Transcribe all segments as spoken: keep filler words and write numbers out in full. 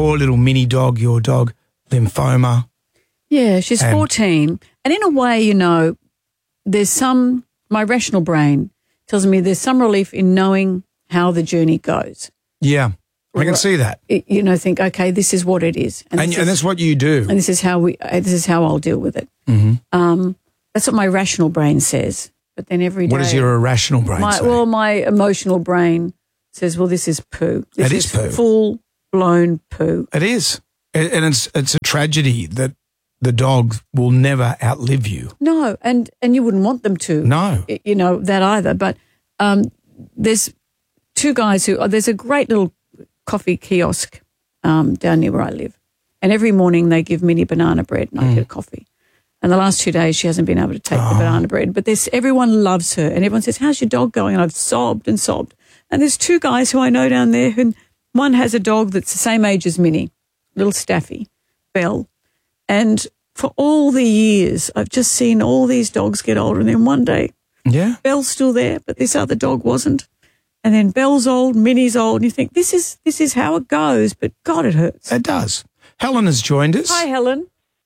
poor little mini dog, your dog, lymphoma. Yeah, she's And- fourteen. And in a way, you know, there's some, my rational brain tells me there's some relief in knowing how the journey goes. Yeah, I can see that. It, you know, think, okay, this is what it is. And, this and is- that's what you do. And this is how we. uh, This is how I'll deal with it. Mm-hmm. Um, that's what my rational brain says. But then every day, What does your irrational brain my, say? well, my emotional brain says, "Well, this is poo. This It is poo. full blown poo." It is. And and it's it's a tragedy that the dog will never outlive you. No, and and you wouldn't want them to. No. y- you know that either. But um, there's two guys who. Oh, there's a great little coffee kiosk um, down near where I live, and every morning they give Minnie banana bread, and I Mm. get a coffee. And the last two days she hasn't been able to take Oh. the banana bread. But there's everyone loves her, and everyone says, "How's your dog going?" And I've sobbed and sobbed. And there's two guys who I know down there, who one has a dog that's the same age as Minnie, little Staffy, Belle, and for all the years I've just seen all these dogs get older, and then one day Yeah. Belle's still there, but this other dog wasn't. And then Belle's old, Minnie's old, and you think this is this is how it goes. But God, it hurts. It does. Helen has joined us. Hi, Helen.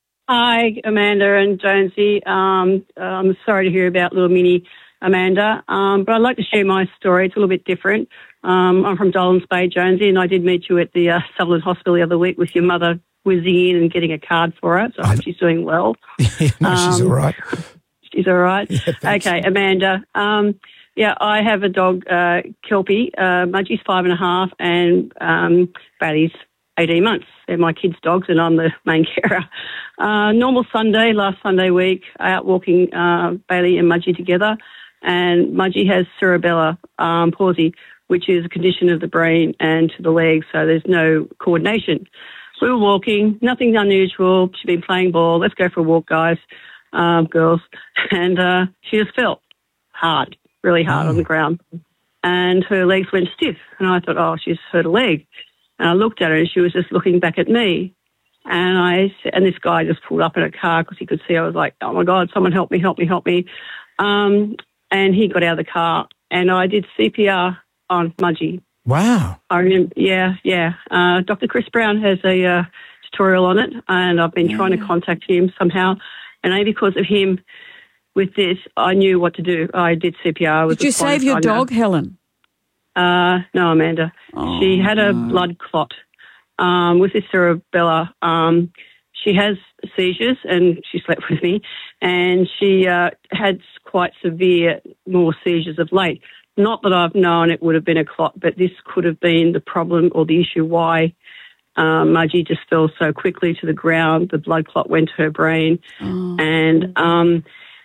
Hi, Amanda and Jonesy. Um, I'm sorry to hear about little mini Amanda, um, but I'd like to share my story. It's a little bit different. Um, I'm from Dolans Bay, Jonesy, and I did meet you at the uh, Sutherland Hospital the other week with your mother whizzing in and getting a card for her, so I hope she's doing well. Yeah, no, she's Um, all right. She's all right. Yeah, thanks. Okay, Amanda. Um, yeah, I have a dog, uh, Kelpie. Uh, Mudgie's five and a half, and um, Bailey's eighteen months. They're my kids' dogs, and I'm the main carer. Uh, normal Sunday, last Sunday week, out walking uh, Bailey and Mudgie together, and Mudgie has cerebellar um, palsy, which is a condition of the brain and to the legs, so there's no coordination. We were walking, nothing unusual. She'd been playing ball. Let's go for a walk, guys, um, girls. And uh, she just felt hard, really hard Oh. on the ground. And her legs went stiff. And I thought, oh, she's hurt a leg. And I looked at her and she was just looking back at me. And I and this guy just pulled up in a car because he could see I was like, oh, my God, someone help me, help me, help me. Um, and he got out of the car and I did C P R on Mudgie. Wow. I remember, yeah, yeah. Uh, Doctor Chris Brown has a uh, tutorial on it, and I've been trying to contact him somehow. And only because of him, with this, I knew what to do. I did C P R. Did you save your dog, Helen? Uh, no, Amanda. Oh, she had a blood clot um, with this cerebella. Um, she has seizures, and she slept with me, and she uh, had quite severe more seizures of late. Not that I've known it would have been a clot, but this could have been the problem or the issue why um, Mudgie just fell so quickly to the ground. The blood clot went to her brain. Oh. And, um,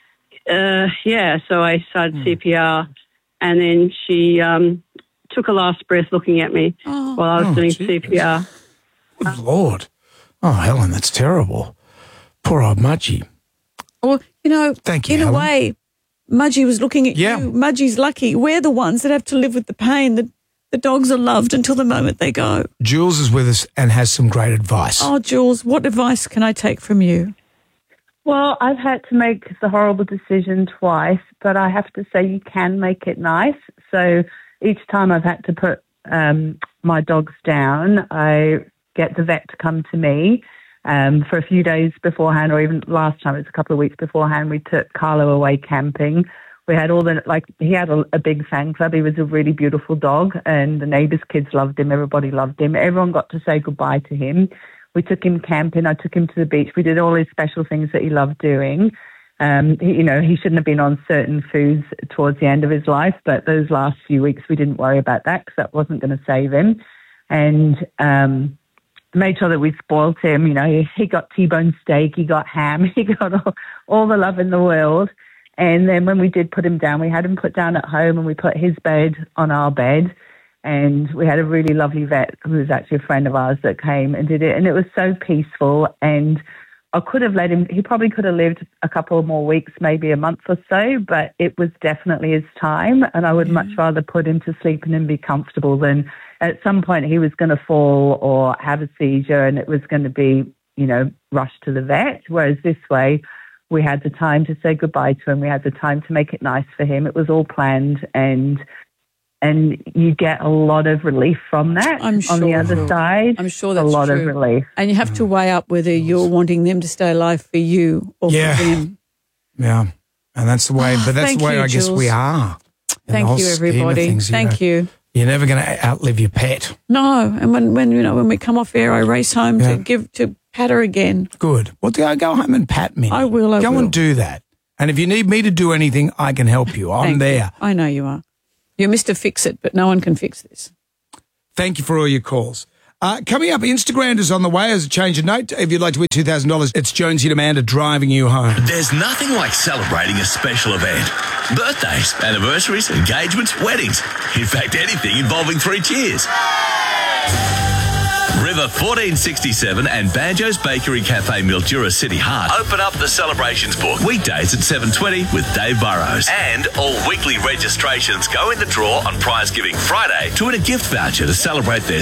uh, yeah, so I started Mm. C P R and then she um, took a last breath looking at me Oh. while I was Oh, doing Jesus. C P R. Good Lord. Oh, Helen, that's terrible. Poor old Mudgie. Well, you know, Thank you, in Helen. a way, Mudgie was looking at Yeah. you. Mudgie's lucky. We're the ones that have to live with the pain. The, the dogs are loved until the moment they go. Jules is with us and has some great advice. Oh, Jules, what advice can I take from you? Well, I've had to make the horrible decision twice, but I have to say you can make it nice. So each time I've had to put um, my dogs down, I get the vet to come to me. Um, for a few days beforehand, or even last time, it was a couple of weeks beforehand, we took Carlo away camping. We had all the, like, he had a, a big fan club. He was a really beautiful dog, and the neighbours' kids loved him. Everybody loved him. Everyone got to say goodbye to him. We took him camping. I took him to the beach. We did all his special things that he loved doing. Um, he, you know, he shouldn't have been on certain foods towards the end of his life, but those last few weeks we didn't worry about that because that wasn't going to save him. And um made sure that we spoilt him. You know, he, he got T-bone steak, he got ham, he got all, all the love in the world. And then when we did put him down, we had him put down at home and we put his bed on our bed. And we had a really lovely vet who was actually a friend of ours that came and did it. And it was so peaceful. And I could have let him, he probably could have lived a couple more weeks, maybe a month or so, but it was definitely his time. And I would Mm-hmm. much rather put him to sleep and him be comfortable than at some point he was going to fall or have a seizure and it was going to be, you know, rushed to the vet. Whereas this way, we had the time to say goodbye to him. We had the time to make it nice for him. It was all planned and and you get a lot of relief from that. I'm on the sure. other side, I'm sure that's a lot true. of relief. And you have to weigh up whether you're wanting them to stay alive for you or Yeah. for them. Yeah. And that's the way, but that's Thank the way you, I guess Jules. we are. In the Thank whole you, scheme of everybody. things, you Thank know. you. You're never going to outlive your pet. No, and when, when you know when we come off air, I race home Yeah. to give to pat her again. Good. Well, go, go home and pat me. I will, I Go will. and do that. And if you need me to do anything, I can help you. I'm Thank you. there. I know you are. You're Mister Fix It, but no one can fix this. Thank you for all your calls. Uh, coming up, Instagram is on the way as a change of note. If you'd like to win two thousand dollars, it's Jonesy and Amanda driving you home. There's nothing like celebrating a special event. Birthdays, anniversaries, engagements, weddings. In fact, anything involving three cheers. River fourteen sixty-seven and Banjo's Bakery Cafe Mildura City Heart open up the celebrations book weekdays at seven twenty with Dave Burrows. And all weekly registrations go in the draw on Prize Giving Friday to win a gift voucher to celebrate their